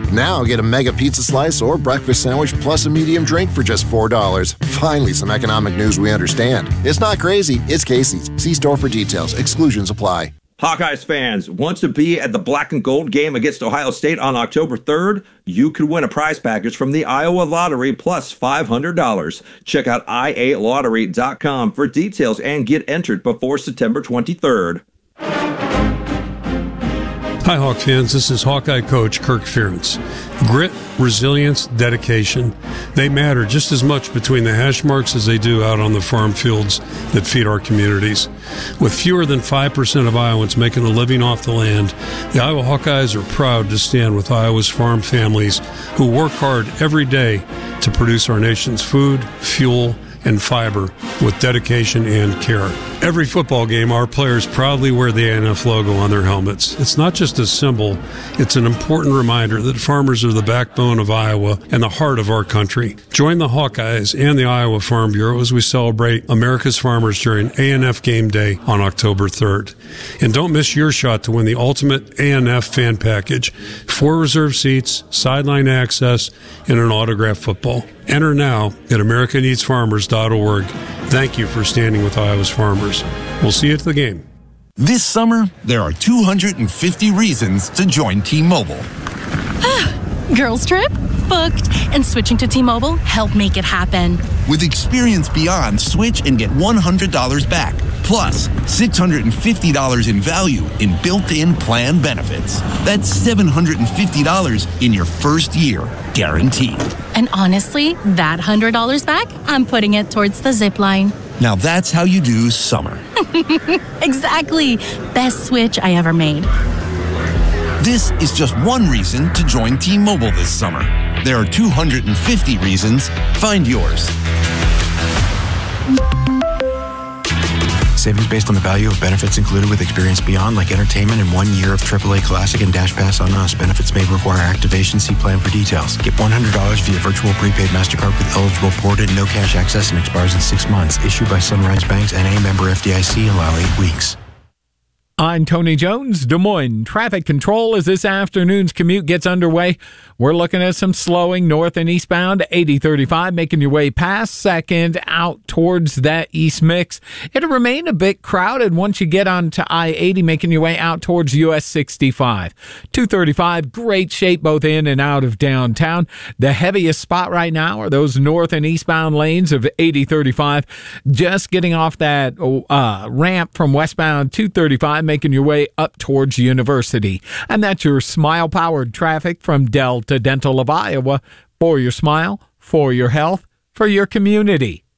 Now get a mega pizza slice or breakfast sandwich plus a medium drink for just $4. Finally, some economic news we understand. It's not crazy, it's Casey's. See store for details. Exclusions apply. Hawkeyes fans, want to be at the Black and Gold game against Ohio State on October 3rd? You could win a prize package from the Iowa Lottery plus $500. Check out ialottery.com for details and get entered before September 23rd. Hi, Hawk fans. This is Hawkeye coach Kirk Ferentz. Grit, resilience, dedication, they matter just as much between the hash marks as they do out on the farm fields that feed our communities. With fewer than 5% of Iowans making a living off the land, the Iowa Hawkeyes are proud to stand with Iowa's farm families who work hard every day to produce our nation's food, fuel, and fiber with dedication and care. Every football game, our players proudly wear the ANF logo on their helmets. It's not just a symbol, it's an important reminder that farmers are the backbone of Iowa and the heart of our country. Join the Hawkeyes and the Iowa Farm Bureau as we celebrate America's farmers during ANF Game Day on October 3rd. And don't miss your shot to win the ultimate ANF fan package, 4 reserved seats, sideline access, and an autographed football. Enter now at americaneedsfarmers.org. Thank you for standing with Iowa's farmers. We'll see you at the game. This summer, there are 250 reasons to join T-Mobile. Girls trip? Booked. And switching to T-Mobile helped make it happen. With Experience Beyond, switch and get $100 back. Plus, $650 in value in built-in plan benefits. That's $750 in your first year, guaranteed. And honestly, that $100 back, I'm putting it towards the zip line. Now that's how you do summer. Exactly. Best switch I ever made. This is just one reason to join T-Mobile this summer. There are 250 reasons. Find yours. Savings based on the value of benefits included with Experience Beyond, like entertainment and 1 year of AAA Classic and Dash Pass on Us. Benefits may require activation. See plan for details. Get $100 via virtual prepaid MasterCard with eligible ported, no cash access, and expires in 6 months. Issued by Sunrise Banks, N.A. member FDIC. Allow 8 weeks. I'm Tony Jones, Des Moines Traffic Control. As this afternoon's commute gets underway, we're looking at some slowing north and eastbound. 8035 making your way past 2nd out towards that east mix. It'll remain a bit crowded once you get onto I-80, making your way out towards US 65. 235, great shape both in and out of downtown. The heaviest spot right now are those north and eastbound lanes of 8035. Just getting off that ramp from westbound 235, making your way up towards University. And that's your smile-powered traffic from Delta Dental of Iowa. For your smile, for your health, for your community.